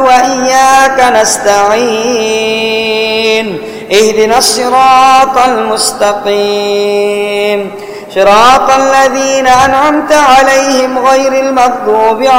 وإياك نستعين اهدنا الصراط المستقيم صراط الذين أنعمت عليهم غير المغضوب